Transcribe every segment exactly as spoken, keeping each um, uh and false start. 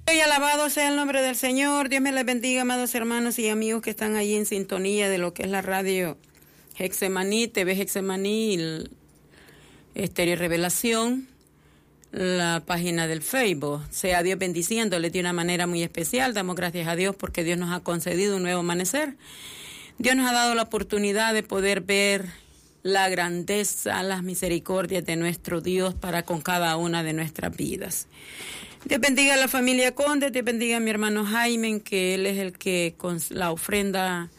Y alabado sea el nombre del Señor. Dios me les bendiga, amados hermanos y amigos que están allí en sintonía de lo que es la radio Getsemaní, T V Getsemaní, Estéreo Revelación, la página del Facebook. Sea Dios bendiciéndoles de una manera muy especial. Damos gracias a Dios porque Dios nos ha concedido un nuevo amanecer. Dios nos ha dado la oportunidad de poder ver la grandeza, las misericordias de nuestro Dios para con cada una de nuestras vidas. Dios bendiga a la familia Conde, Dios bendiga a mi hermano Jaime, que él es el que con la ofrenda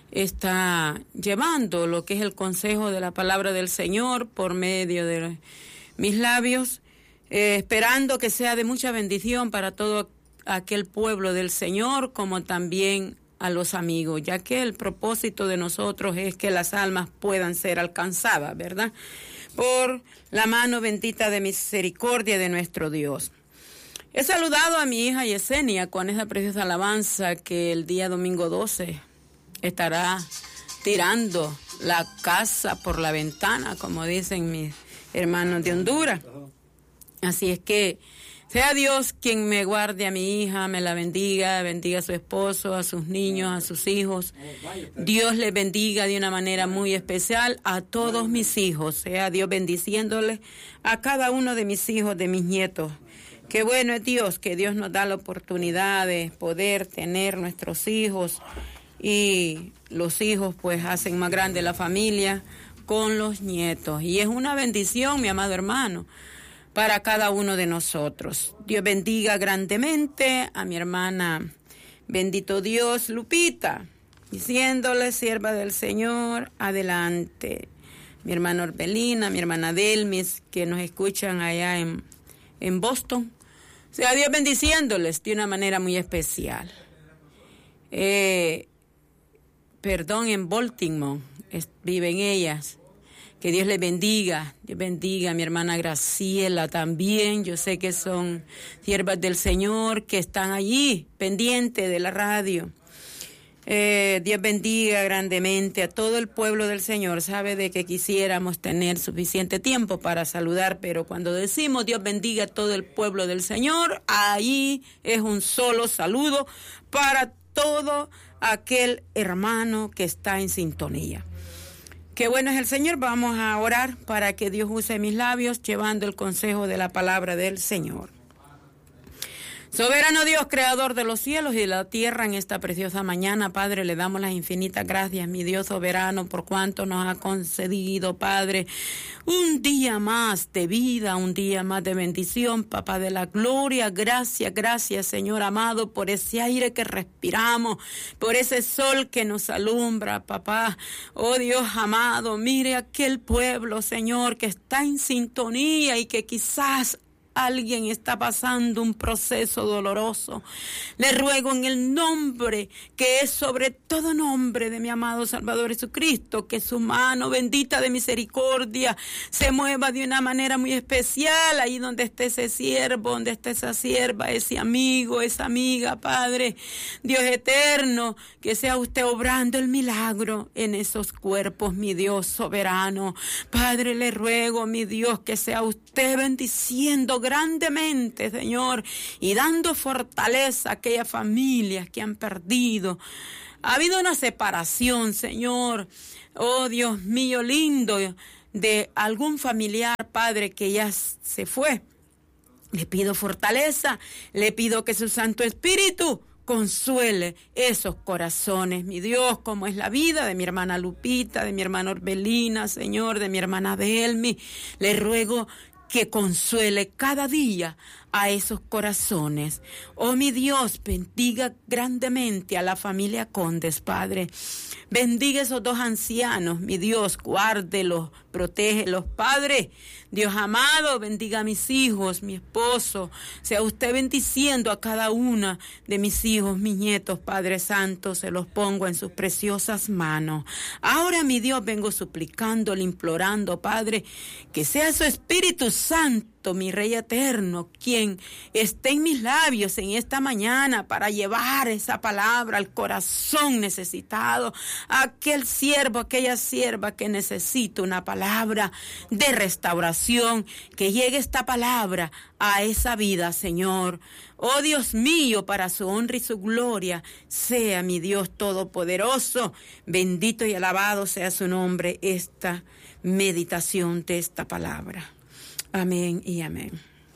está llevando lo que es el consejo de la palabra del Señor por medio de mis labios, eh, esperando que sea de mucha bendición para todo aquel pueblo del Señor, como también a los amigos, ya que el propósito de nosotros es que las almas puedan ser alcanzadas, ¿verdad? Por la mano bendita de misericordia de nuestro Dios. He saludado a mi hija Yesenia con esa preciosa alabanza que el día domingo doce estará tirando la casa por la ventana, como dicen mis hermanos de Honduras. Así es que sea Dios quien me guarde a mi hija, me la bendiga, bendiga a su esposo, a sus niños, a sus hijos. Dios les bendiga de una manera muy especial a todos mis hijos. Sea Dios bendiciéndoles a cada uno de mis hijos, de mis nietos. Qué bueno es Dios, que Dios nos da la oportunidad de poder tener nuestros hijos, y los hijos pues hacen más grande la familia con los nietos. Y es una bendición, mi amado hermano, para cada uno de nosotros. Dios bendiga grandemente a mi hermana, bendito Dios, Lupita, diciéndole, sierva del Señor, adelante. Mi hermana Orbelina, mi hermana Delmis, que nos escuchan allá en, en Boston. Sea Dios bendiciéndoles de una manera muy especial. Eh, perdón, en Baltimore es, viven ellas. Que Dios les bendiga, Dios bendiga a mi hermana Graciela también. Yo sé que son siervas del Señor que están allí, pendientes de la radio. Eh, Dios bendiga grandemente a todo el pueblo del Señor. Sabe de que quisiéramos tener suficiente tiempo para saludar, pero cuando decimos Dios bendiga a todo el pueblo del Señor, ahí es un solo saludo para todo aquel hermano que está en sintonía. Qué bueno es el Señor. Vamos a orar para que Dios use mis labios llevando el consejo de la palabra del Señor. Soberano Dios, creador de los cielos y de la tierra, en esta preciosa mañana, Padre, le damos las infinitas gracias, mi Dios soberano, por cuanto nos ha concedido, Padre, un día más de vida, un día más de bendición, Papá de la gloria. Gracias, gracias, Señor amado, por ese aire que respiramos, por ese sol que nos alumbra, Papá. Oh Dios amado, mire aquel pueblo, Señor, que está en sintonía y que quizás alguien está pasando un proceso doloroso. Le ruego en el nombre que es sobre todo nombre de mi amado Salvador Jesucristo, que su mano bendita de misericordia se mueva de una manera muy especial ahí donde esté ese siervo, donde esté esa sierva, ese amigo, esa amiga, Padre. Dios eterno, que sea usted obrando el milagro en esos cuerpos, mi Dios soberano. Padre, le ruego, mi Dios, que sea usted bendiciendo grandemente, Señor, y dando fortaleza a aquellas familias que han perdido. Ha habido una separación, Señor, oh Dios mío lindo, de algún familiar, Padre, que ya se fue. Le pido fortaleza, le pido que su Santo Espíritu consuele esos corazones, mi Dios, como es la vida de mi hermana Lupita, de mi hermana Orbelina, Señor, de mi hermana Delmi. Le ruego que consuele cada día a esos corazones. Oh, mi Dios, bendiga grandemente a la familia Condes, Padre. Bendiga esos dos ancianos, mi Dios, guárdelos, protégelos, Padre. Dios amado, bendiga a mis hijos, mi esposo. Sea usted bendiciendo a cada una de mis hijos, mis nietos, Padre Santo, se los pongo en sus preciosas manos. Ahora, mi Dios, vengo suplicándole, implorando, Padre, que sea su Espíritu Santo Cristo, mi Rey eterno, quien esté en mis labios en esta mañana para llevar esa palabra al corazón necesitado, a aquel siervo, aquella sierva que necesita una palabra de restauración, que llegue esta palabra a esa vida, Señor. Oh Dios mío, para su honra y su gloria, sea mi Dios todopoderoso, bendito y alabado sea su nombre, esta meditación de esta palabra. Amén y amén.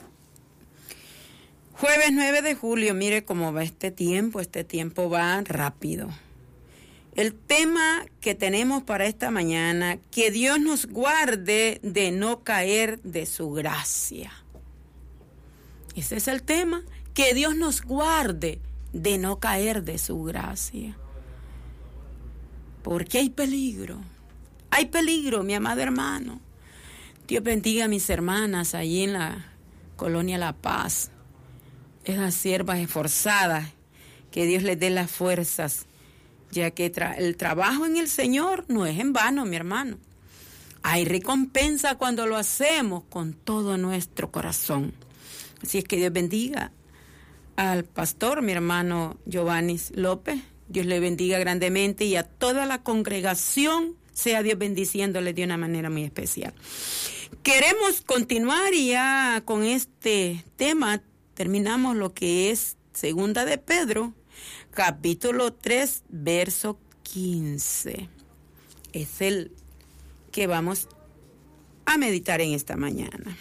Jueves nueve de julio, mire cómo va este tiempo, este tiempo va rápido. El tema que tenemos para esta mañana, que Dios nos guarde de no caer de su gracia. Ese es el tema, que Dios nos guarde de no caer de su gracia. Porque hay peligro, hay peligro, mi amado hermano. Dios bendiga a mis hermanas allí en la colonia La Paz, esas siervas esforzadas, que Dios les dé las fuerzas, ya que tra- el trabajo en el Señor no es en vano, mi hermano. Hay recompensa cuando lo hacemos con todo nuestro corazón. Así es que Dios bendiga al pastor, mi hermano Giovanni López. Dios le bendiga grandemente y a toda la congregación, sea Dios bendiciéndole de una manera muy especial. Queremos continuar ya con este tema. Terminamos lo que es Segunda de Pedro, capítulo tres, verso quince. Es el que vamos a meditar en esta mañana.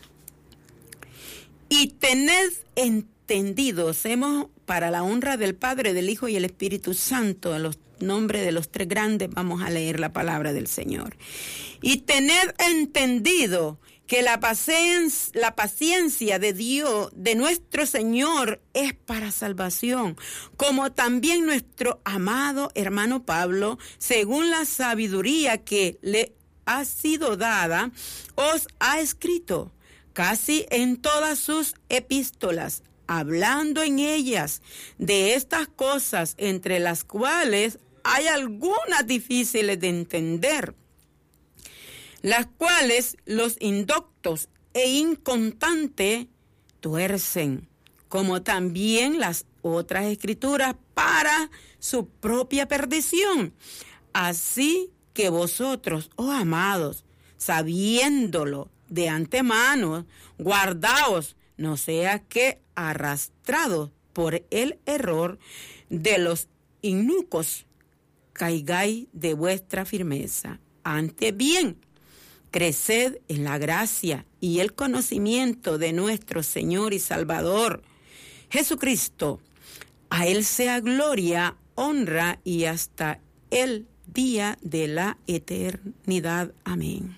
Y tened entendidos, hemos, para la honra del Padre, del Hijo y el Espíritu Santo, en los nombres de los tres grandes, vamos a leer la palabra del Señor. Y tened entendido que la paciencia, la paciencia de Dios, de nuestro Señor, es para salvación, como también nuestro amado hermano Pablo, según la sabiduría que le ha sido dada, os ha escrito casi en todas sus epístolas, hablando en ellas de estas cosas, entre las cuales hay algunas difíciles de entender, las cuales los indoctos e inconstantes tuercen, como también las otras escrituras para su propia perdición. Así que vosotros, oh amados, sabiéndolo de antemano, guardaos, no sea que arrastrados por el error de los inicuos, caigáis de vuestra firmeza. Antes bien, creced en la gracia y el conocimiento de nuestro Señor y Salvador Jesucristo. A Él sea gloria, honra y hasta el día de la eternidad. Amén.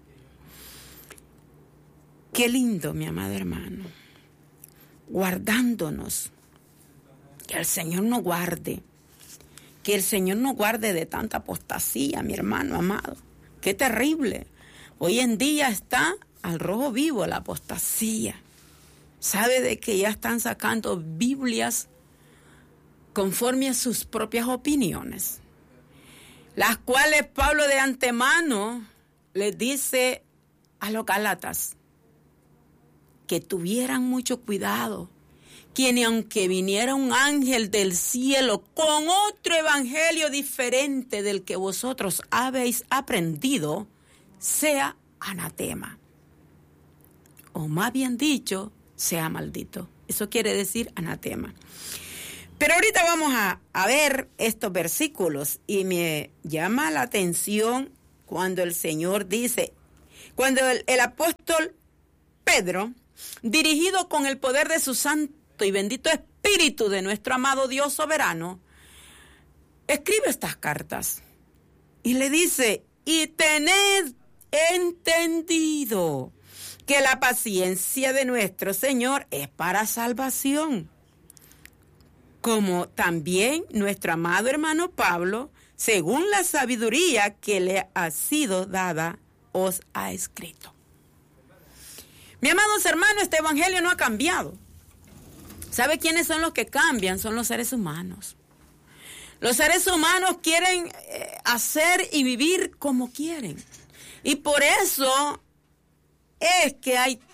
Qué lindo, mi amado hermano, guardándonos, que el Señor nos guarde, que el Señor nos guarde de tanta apostasía, mi hermano amado. Qué terrible. Hoy en día está al rojo vivo la apostasía. Sabe de que ya están sacando Biblias conforme a sus propias opiniones, las cuales Pablo de antemano les dice a los gálatas que tuvieran mucho cuidado, quien aunque viniera un ángel del cielo con otro evangelio diferente del que vosotros habéis aprendido, sea anatema, o más bien dicho, sea maldito. Eso quiere decir anatema. Pero ahorita vamos a, a ver estos versículos y me llama la atención cuando el Señor dice, cuando el, el apóstol Pedro, dirigido con el poder de su santo y bendito Espíritu de nuestro amado Dios soberano, escribe estas cartas y le dice, y tened entendido que la paciencia de nuestro Señor es para salvación, como también nuestro amado hermano Pablo, según la sabiduría que le ha sido dada, os ha escrito. Mi amados hermanos, este evangelio no ha cambiado. ¿Sabe quiénes son los que cambian? Son los seres humanos. Los seres humanos quieren eh, hacer y vivir como quieren. Y por eso es que hay tanta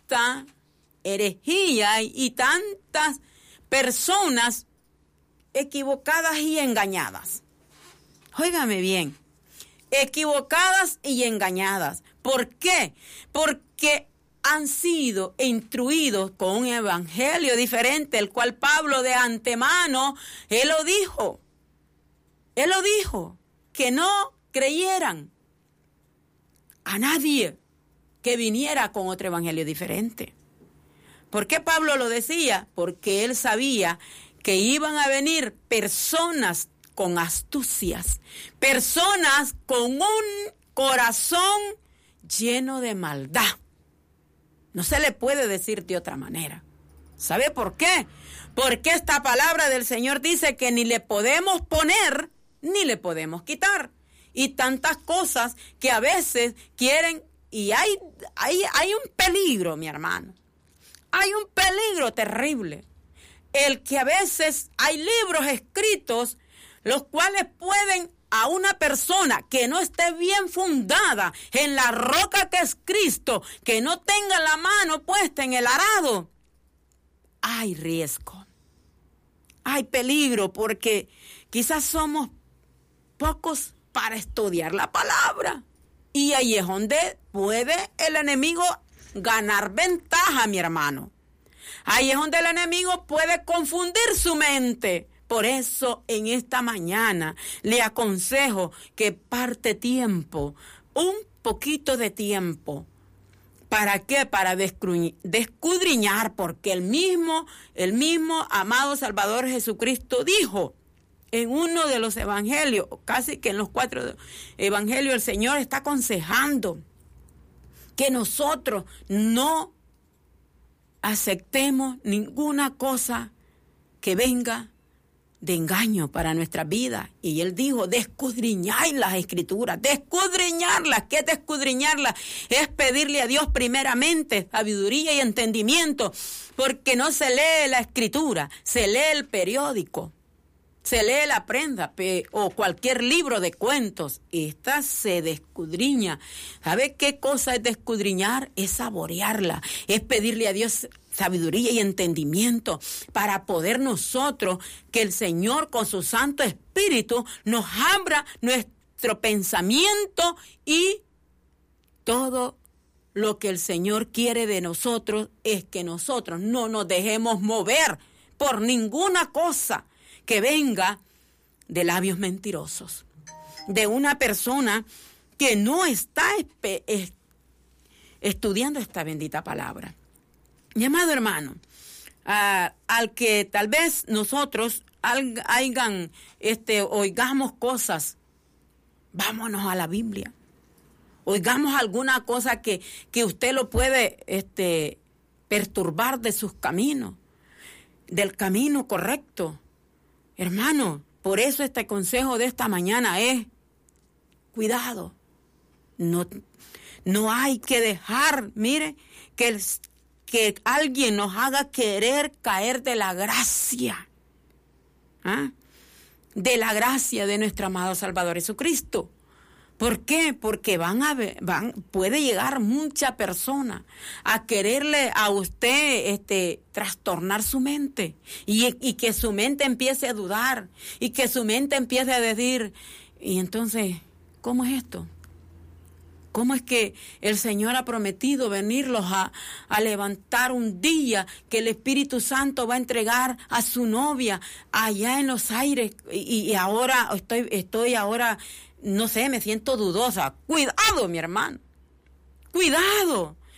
tanta herejía y, y tantas personas equivocadas y engañadas. Óigame bien, equivocadas y engañadas. ¿Por qué? Porque han sido instruidos con un evangelio diferente, el cual Pablo de antemano, él lo dijo, él lo dijo, que no creyeran a nadie que viniera con otro evangelio diferente. ¿Por qué Pablo lo decía? Porque él sabía que iban a venir personas con astucias, personas con un corazón lleno de maldad. No se le puede decir de otra manera. ¿Sabe por qué? Porque esta palabra del Señor dice que ni le podemos poner ni le podemos quitar. Y tantas cosas que a veces quieren, y hay, hay, hay un peligro, mi hermano. Hay un peligro terrible. El que a veces hay libros escritos, los cuales pueden a una persona que no esté bien fundada en la roca que es Cristo, que no tenga la mano puesta en el arado, hay riesgo, hay peligro, porque quizás somos pocos para estudiar la palabra. Y ahí es donde puede el enemigo ganar ventaja, mi hermano. Ahí es donde el enemigo puede confundir su mente. Por eso en esta mañana le aconsejo que parte tiempo, un poquito de tiempo. ¿Para qué? Para descudriñar, porque el mismo, el mismo amado Salvador Jesucristo dijo en uno de los evangelios, casi que en los cuatro evangelios, el Señor está aconsejando que nosotros no aceptemos ninguna cosa que venga de engaño para nuestra vida. Y él dijo, descudriñad las escrituras, descudriñarlas. ¿Qué es descudriñarlas? Es pedirle a Dios primeramente sabiduría y entendimiento, porque no se lee la escritura, se lee el periódico, se lee la prensa o cualquier libro de cuentos. Esta se descudriña. ¿Sabe qué cosa es descudriñar? Es saborearla, es pedirle a Dios sabiduría y entendimiento para poder nosotros, que el Señor con su Santo Espíritu nos abra nuestro pensamiento y todo lo que el Señor quiere de nosotros es que nosotros no nos dejemos mover por ninguna cosa que venga de labios mentirosos, de una persona que no está estudiando esta bendita palabra. Mi amado hermano, uh, al que tal vez nosotros al, hayan, este, oigamos cosas, vámonos a la Biblia. Oigamos alguna cosa que, que usted lo puede este, perturbar de sus caminos, del camino correcto. Hermano, por eso este consejo de esta mañana es, cuidado, no, no hay que dejar, mire, que el que alguien nos haga querer caer de la gracia, ¿ah? de la gracia de nuestro amado Salvador Jesucristo. ¿Por qué? Porque van a ver, van, puede llegar mucha persona a quererle a usted este, trastornar su mente y, y que su mente empiece a dudar y que su mente empiece a decir, y entonces, ¿cómo es esto? ¿Cómo es que el Señor ha prometido venirlos a, a levantar un día que el Espíritu Santo va a entregar a su novia allá en los aires? Y, y ahora estoy, estoy ahora, no sé, me siento dudosa. Cuidado, mi hermano. Cuidado.